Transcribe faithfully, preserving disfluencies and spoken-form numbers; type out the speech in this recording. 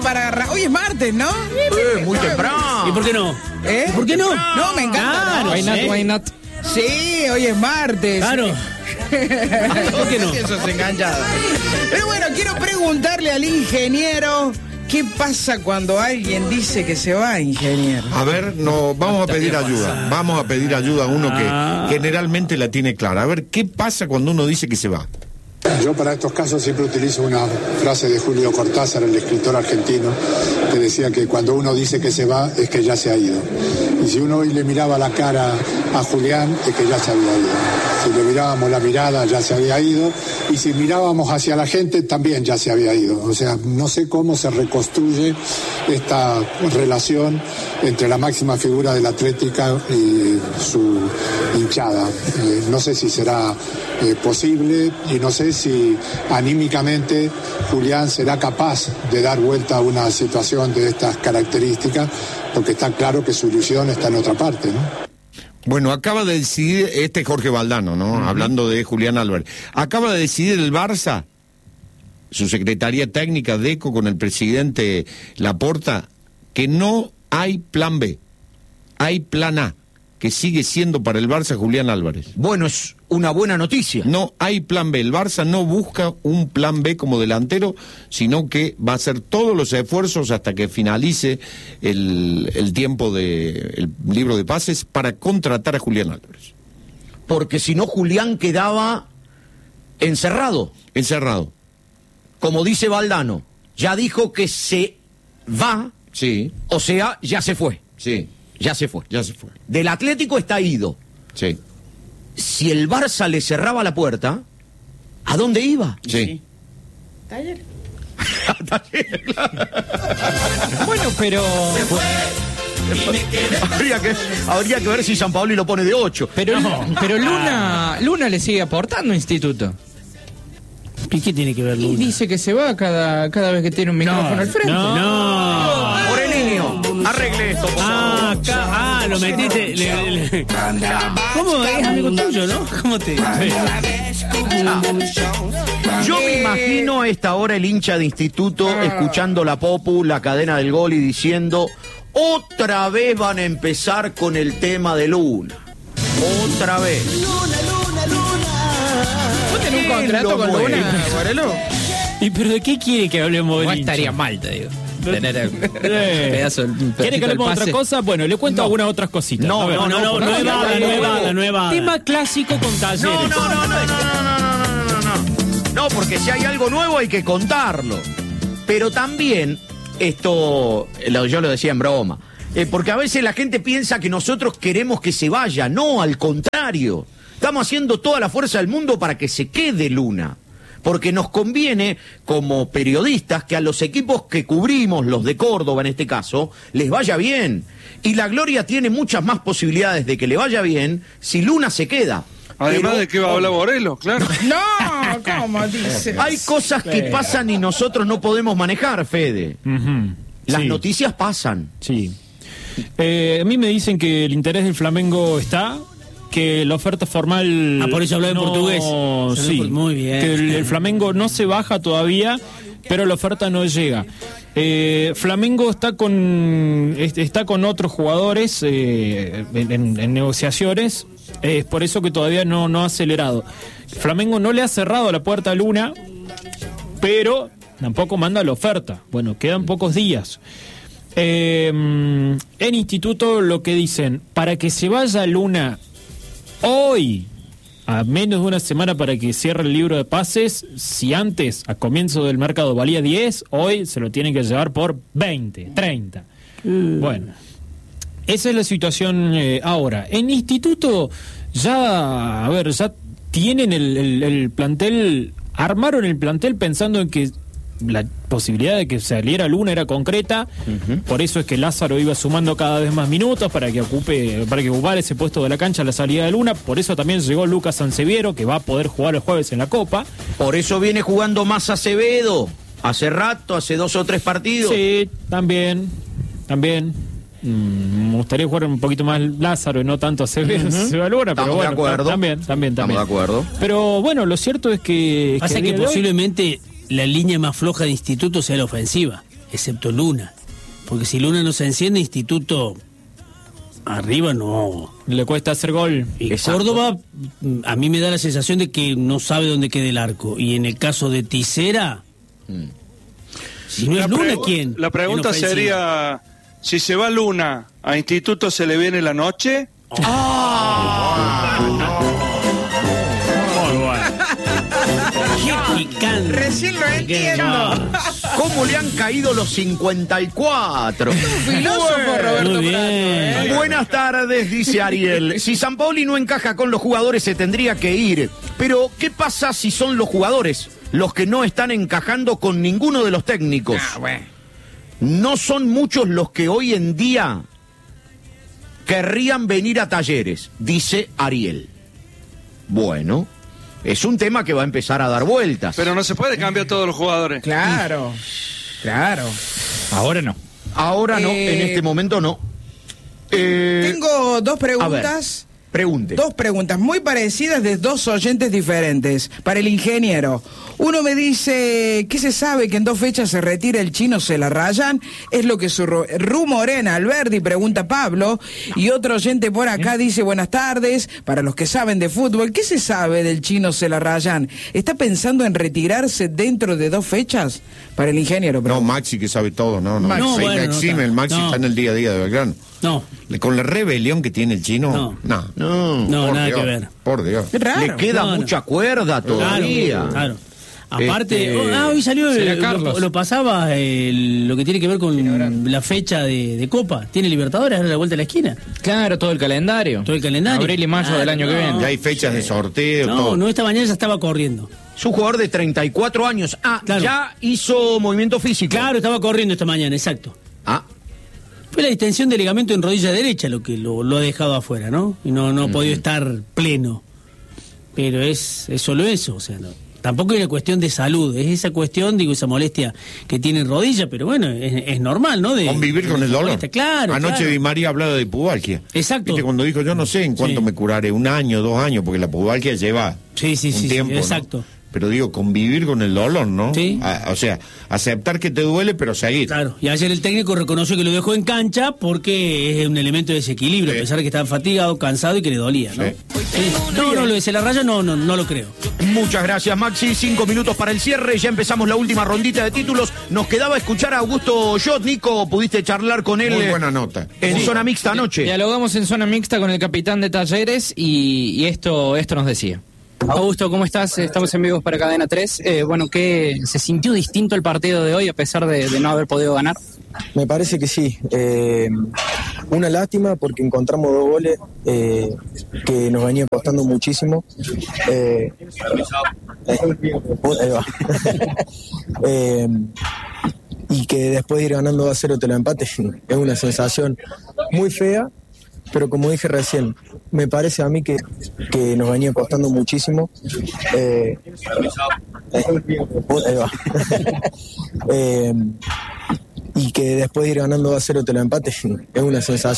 para agarrar. Hoy es martes, ¿no? Eh, muy temprano. ¿Y por qué no? ¿Eh? ¿Por qué no? No, me encanta. Claro, ¿no? Why not, sí. why not? Sí, hoy es martes. Claro. ¿Por qué no? Eso es enganchado. Pero bueno, quiero preguntarle al ingeniero, ¿qué pasa cuando alguien dice que se va, ingeniero? A ver, no, vamos a pedir ayuda. Vamos a pedir ayuda a uno Ah. que generalmente la tiene clara. A ver, ¿qué pasa cuando uno dice que se va? Yo para estos casos siempre utilizo una frase de Julio Cortázar, el escritor argentino, que decía que cuando uno dice que se va es que ya se ha ido. Y si uno hoy le miraba la cara a Julián es que ya se había ido. Si le mirábamos la mirada ya se había ido. Y si mirábamos hacia la gente también ya se había ido. O sea, no sé cómo se reconstruye esta relación entre la máxima figura de la Atlética y su hinchada. Eh, no sé si será eh, posible y no sé si anímicamente Julián será capaz de dar vuelta a una situación de estas características, porque está claro que su ilusión está en otra parte, ¿no? Bueno, acaba de decidir, este es Jorge Valdano, ¿no? Uh-huh. Hablando de Julián Álvarez. Acaba de decidir el Barça, su secretaría técnica, Deco, con el presidente Laporta, que no hay plan B, hay plan A, que sigue siendo para el Barça Julián Álvarez. Bueno, es una buena noticia. No hay plan B, el Barça no busca un plan B como delantero, sino que va a hacer todos los esfuerzos hasta que finalice el, el tiempo del de, libro de pases para contratar a Julián Álvarez. Porque si no, Julián quedaba encerrado. Encerrado. Como dice Valdano, ya dijo que se va, sí. O sea, ya se fue. Sí. Ya se fue. Ya se fue. Del Atlético está ido. Sí. Si el Barça le cerraba la puerta, ¿a dónde iba? Sí. ¿Taller? Bueno, pero... habría, que, habría que ver si San Paoli lo pone de ocho. Pero, no. pero Luna, Luna le sigue aportando a Instituto. ¿Y qué tiene que ver Luna? Y dice que se va cada, cada vez que tiene un micrófono no, al frente. No, no. Por el niño, arregle esto. Por Ah, favor. acá, ah, lo metiste. Le, le. ¿Cómo es amigo tuyo, no? ¿Cómo te.? Yo me imagino a esta hora el hincha de Instituto escuchando la Popu, la cadena del gol y diciendo: otra vez van a empezar con el tema de Luna. Otra vez. ¿Vos tenés un contrato con Luna, Guarelo? ¿Y pero de qué quiere que hablemos de No hincha? estaría mal, te digo. Tener un Eh. pedazo, un ¿Quiere que hablemos de otra cosa? Bueno, le cuento No. algunas otras cositas. No, A ver, no, no, no, no, nueva, no, nueva, no, nueva. Tema clásico con talleres. No, no, no, no, no, no, no, no, no, no. No, porque si hay algo nuevo hay que contarlo. Pero también, esto, lo- yo lo decía en broma, eh, porque a veces la gente piensa que nosotros queremos que se vaya. No, al contrario. Estamos haciendo toda la fuerza del mundo para que se quede Luna. Porque nos conviene, como periodistas, que a los equipos que cubrimos, los de Córdoba en este caso, les vaya bien. Y la Gloria tiene muchas más posibilidades de que le vaya bien si Luna se queda. Además Pero, de que va a hablar Morelos, claro. No, ¿cómo dices? hay cosas que pasan y nosotros no podemos manejar, Fede. Ujú. Las Sí, noticias pasan. Sí. Eh, a mí me dicen que el interés del Flamengo está, que la oferta formal... Ah, por eso habló en portugués. Sí, Muy bien. que el, el Flamengo no se baja todavía, pero la oferta no llega. Eh, Flamengo está con est- está con otros jugadores eh, en, en- en negociaciones, eh, es por eso que todavía no, no ha acelerado. Flamengo no le ha cerrado la puerta a Luna, pero tampoco manda la oferta. Bueno, quedan pocos días. Eh, en Instituto lo que dicen, para que se vaya Luna hoy, a menos de una semana para que cierre el libro de pases, si antes, a comienzo del mercado, valía diez, hoy se lo tienen que llevar por veinte, treinta. Mm. Bueno, esa es la situación eh, ahora. En Instituto ya, a ver, ya tienen el, el, el plantel, armaron el plantel pensando en que la posibilidad de que saliera Luna era concreta. Uh-huh. Por eso es que Lázaro iba sumando cada vez más minutos para que ocupe, para que ocupara ese puesto de la cancha a la salida de Luna. Por eso también llegó Lucas Sanseviero, que va a poder jugar el jueves en la Copa. Por eso viene jugando más Acevedo. Hace rato, hace dos o tres partidos. Sí, también, también. Mm, me gustaría jugar un poquito más Lázaro y no tanto Acevedo. Uh-huh. Se valora, Estamos pero bueno, de acuerdo. también, también, también. Estamos de acuerdo. Pero bueno, lo cierto es que... Pasa que, que que posiblemente la línea más floja de Instituto sea la ofensiva. excepto Luna. Porque si Luna no se enciende, Instituto arriba no. Le cuesta hacer gol. Y Exacto. Córdoba, a mí me da la sensación de que no sabe dónde queda el arco. Y en el caso de Tisera, mm. si no es la Luna, pregu- ¿quién? La pregunta sería, si se va Luna, ¿a Instituto se le viene la noche? ¡Ah! Muy bueno. ¡Qué picante! Recién lo entiendo. ¿Cómo le han caído los cincuenta y cuatro? Filósofo Roberto Muy bien. Prato, ¿eh? Buenas tardes, dice Ariel. Si Sampaoli no encaja con los jugadores, se tendría que ir. Pero, ¿qué pasa si son los jugadores los que no están encajando con ninguno de los técnicos? Ah, bueno. No son muchos los que hoy en día querrían venir a Talleres, dice Ariel. Bueno, es un tema que va a empezar a dar vueltas. Pero no se puede cambiar todos los jugadores. Claro, claro. Ahora no. Ahora no, Eh, en este momento no. Eh, Tengo dos a ver, preguntas. pregunte. Dos preguntas muy parecidas de dos oyentes diferentes. Para el ingeniero. Uno me dice, ¿qué se sabe que en dos fechas se retira el Chino se la rayan? Es lo que su ru- rumora en Alberdi, pregunta Pablo. Y otro oyente por acá dice, buenas tardes, para los que saben de fútbol, ¿qué se sabe del Chino se la rayan? ¿Está pensando en retirarse dentro de dos fechas? Para el ingeniero. No, pregunta. Maxi que sabe todo, no, no. No, Se bueno, no exime, está- el Maxi no. está en el día a día de Belgrano. No, Con la rebelión que tiene el Chino, No. no. No, no, por nada Dios, que ver. Por Dios. Qué raro. le queda No, no. mucha cuerda todavía. Claro, claro. Aparte, Este, oh, ah, hoy salió, será el- Carlos. lo, lo pasaba el- lo que tiene que ver con la fecha de, de Copa. Tiene Libertadores ahora a la vuelta de la esquina. Claro, todo el calendario. Todo el calendario. Abril y mayo Ah, del año que no. viene. Ya hay fechas de sorteo, No, todo. no, esta mañana ya estaba corriendo. Es un jugador de treinta y cuatro años. Ah, Claro. ya hizo movimiento físico. Claro, estaba corriendo esta mañana, exacto. Ah, Fue la distensión de ligamento en rodilla derecha lo que lo, lo ha dejado afuera, ¿no? Y no, no ha podido estar pleno. Pero es, es solo eso, o sea, no. Tampoco es una cuestión de salud, es esa cuestión, digo, esa molestia que tiene en rodilla, pero bueno, es, es normal, ¿no? De, Convivir con de el dolor. molestia, Claro, Anoche claro. Di María hablaba de pubalgia. Exacto. Viste, cuando dijo, yo no sé en cuánto Sí. me curaré, un año, dos años, porque la pubalgia lleva Sí, sí, un sí, sí, tiempo, ¿no? exacto. Pero digo, convivir con el dolor, ¿no? Sí. A- o sea, aceptar que te duele, pero seguir. Claro, y ayer el técnico reconoció que lo dejó en cancha porque es un elemento de desequilibrio, Sí. a pesar de que estaba fatigado, cansado y que le dolía, ¿no? Sí. Sí. No, no, lo de se la raya no, no, no lo creo. muchas gracias, Maxi. Cinco minutos para el cierre. Ya empezamos la última rondita de títulos. Nos quedaba escuchar a Augusto Schott. Nico, pudiste charlar con él Muy eh, buena nota. en Sí. zona mixta anoche. Dialogamos en zona mixta con el capitán de Talleres y, y esto, esto nos decía. Augusto, ¿cómo estás? Estamos en vivo para Cadena tres. Eh, bueno, ¿qué se sintió distinto el partido de hoy a pesar de, de no haber podido ganar? Me parece que sí. Eh, una lástima porque encontramos dos goles eh, que nos venían costando muchísimo. Eh, ahí va. Eh, y que después de ir ganando dos a cero te lo empate es una sensación muy fea, pero como dije recién, me parece a mí que, que nos venía costando muchísimo. Eh, ahí va. Eh, y que después de ir ganando dos a cero te lo empate es una sensación